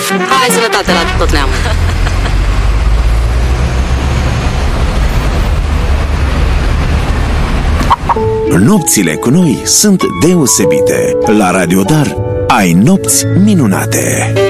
Hai, sănătate la tot neamul. Nopțile cu noi sunt deosebite. La Radio Dar ai nopți minunate.